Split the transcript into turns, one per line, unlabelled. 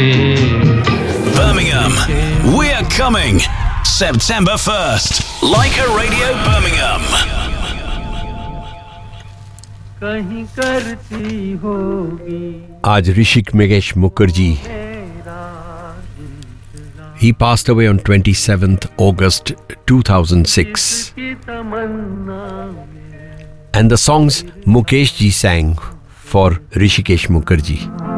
Birmingham, we're coming September 1st. Leica Radio Birmingham.
कहीं करती होगी
आज ऋषिक Meghesh Mukherjee. He passed away on 27th August 2006. And the songs Mukesh ji sang for Rishikesh Mukherjee.